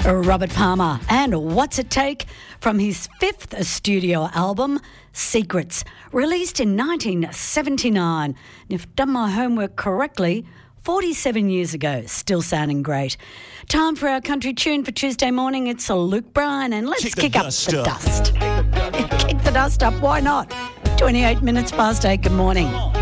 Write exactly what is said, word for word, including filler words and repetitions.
Robert Palmer and What's It Take from his fifth studio album, Secrets, released in nineteen seventy-nine. And if I've done my homework correctly, forty-seven years ago, still sounding great. Time for our country tune for Tuesday morning. It's a Luke Bryan, and let's Kick kick, the up dust the up. dust. Kick the dust up, why not? twenty-eight minutes past eight, good morning.